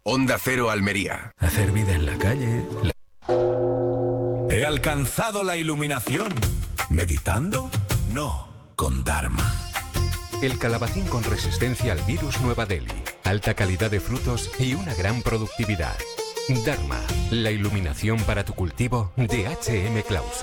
Onda Cero Almería. Hacer vida en la calle. He alcanzado la iluminación. ¿Meditando? No, con Dharma. El calabacín con resistencia al virus Nueva Delhi. Alta calidad de frutos y una gran productividad. Dharma, la iluminación para tu cultivo de H.M. Clause.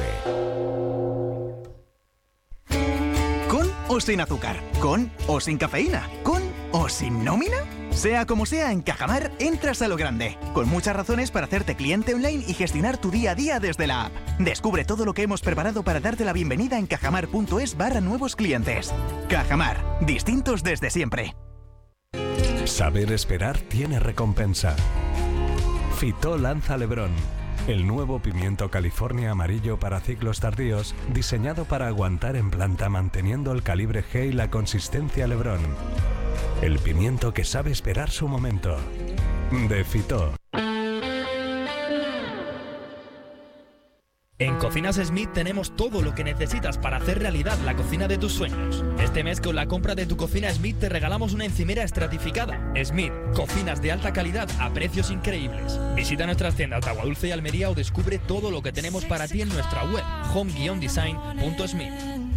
¿Con o sin azúcar? ¿Con o sin cafeína? ¿Con o sin nómina? Sea como sea, en Cajamar entras a lo grande, con muchas razones para hacerte cliente online y gestionar tu día a día desde la app. Descubre todo lo que hemos preparado para darte la bienvenida en cajamar.es/nuevos clientes. Cajamar, distintos desde siempre. Saber esperar tiene recompensa. Fitó lanza Lebrón, el nuevo pimiento California amarillo para ciclos tardíos, diseñado para aguantar en planta manteniendo el calibre G y la consistencia Lebrón. El pimiento que sabe esperar su momento. De Fitó. En Cocinas Smith tenemos todo lo que necesitas para hacer realidad la cocina de tus sueños. Este mes con la compra de tu cocina Smith te regalamos una encimera estratificada. Smith, cocinas de alta calidad a precios increíbles. Visita nuestras tiendas de Aguadulce y Almería o descubre todo lo que tenemos para ti en nuestra web home-design.smith.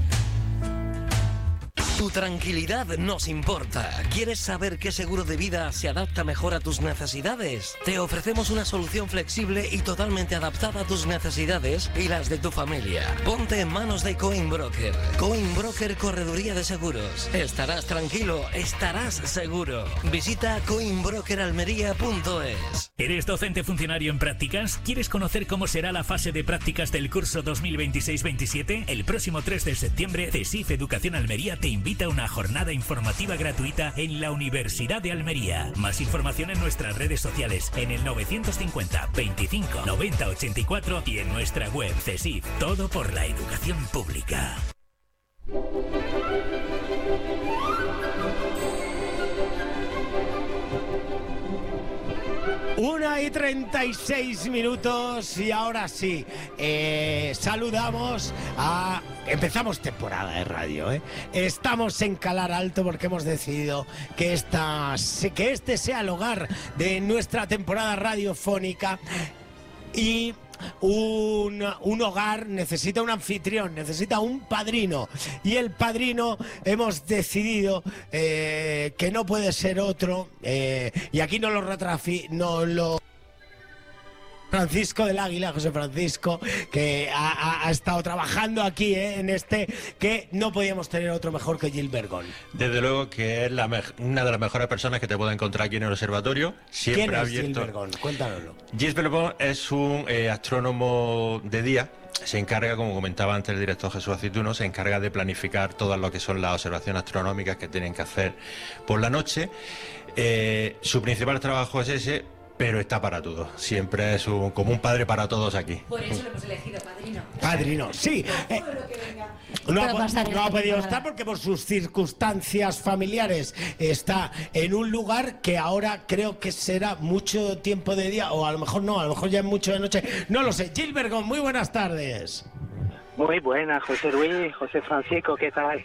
Tu tranquilidad nos importa. ¿Quieres saber qué seguro de vida se adapta mejor a tus necesidades? Te ofrecemos una solución flexible y totalmente adaptada a tus necesidades y las de tu familia. Ponte en manos de Coinbroker. Coinbroker Correduría de Seguros. Estarás tranquilo, estarás seguro. Visita coinbrokeralmería.es. ¿Eres docente funcionario en prácticas? ¿Quieres conocer cómo será la fase de prácticas del curso 2026-27? El próximo 3 de septiembre, CESIF Educación Almería te invita a una jornada informativa gratuita en la Universidad de Almería. Más información en nuestras redes sociales, en el 950 25 90 84 y en nuestra web CESIF. Todo por la educación pública. 1:36 y ahora sí, saludamos a... Empezamos temporada de radio, ¿eh? Estamos en Calar Alto porque hemos decidido que este sea el hogar de nuestra temporada radiofónica y... Un hogar necesita un anfitrión, necesita un padrino, y el padrino hemos decidido que no puede ser otro, y aquí no lo Francisco del Águila, José Francisco, que ha estado trabajando aquí en que no podíamos tener otro mejor que Gil Bergón. Desde luego que es una de las mejores personas que te puede encontrar aquí en el observatorio. Siempre ¿Quién es abierto. Gil Bergón? Cuéntanoslo. Gil Bergón es un astrónomo de día. Se encarga, como comentaba antes el director Jesús Aceituno, se encarga de planificar todas lo que son las observaciones astronómicas que tienen que hacer por la noche. Su principal trabajo es ese, pero está para todo. Siempre es como un padre para todos aquí. Por eso lo hemos elegido padrino. Padrino, sí. No ha podido estar porque por sus circunstancias familiares está en un lugar que ahora creo que será mucho tiempo de día, o a lo mejor no, a lo mejor ya es mucho de noche. No lo sé. Gil Bergón, muy buenas tardes. Muy buenas, José Luis, José Francisco, ¿qué tal?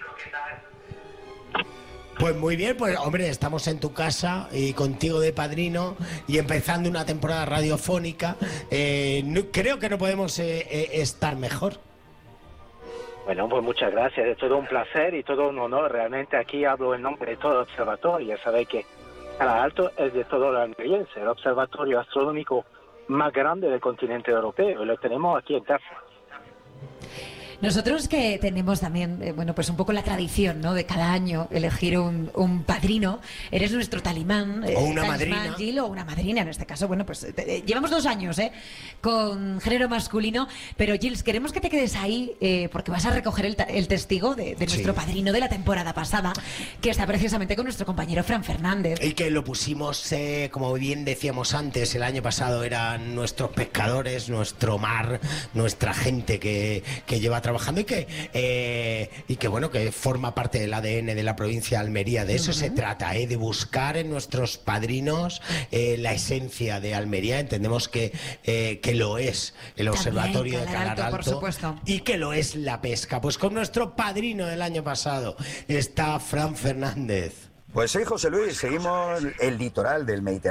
Pues muy bien, pues hombre, estamos en tu casa y contigo de padrino y empezando una temporada radiofónica. Creo que no podemos estar mejor. Bueno, pues muchas gracias, es todo un placer y todo un honor. Realmente aquí hablo en nombre de todo el observatorio. Ya sabéis que Calar Alto es de todo el almeriense, el observatorio astronómico más grande del continente europeo, y lo tenemos aquí en casa. Nosotros que tenemos también, pues un poco la tradición, ¿no?, de cada año elegir un padrino. Eres nuestro talimán. O una madrina. Gil, o una madrina, en este caso. Bueno, pues llevamos 2 años, con género masculino. Pero, Gils, queremos que te quedes ahí porque vas a recoger el testigo de nuestro padrino de la temporada pasada, que está precisamente con nuestro compañero Fran Fernández. Y que lo pusimos, como bien decíamos antes, el año pasado eran nuestros pescadores, nuestro mar, nuestra gente que lleva trabajando y que bueno, que forma parte del ADN de la provincia de Almería. De eso se trata, de buscar en nuestros padrinos la esencia de Almería. Entendemos que lo es el observatorio de Calar Alto, por supuesto, y que lo es la pesca. Pues con nuestro padrino del año pasado está Fran Fernández. Pues sí, José Luis, seguimos el litoral del Mediterráneo.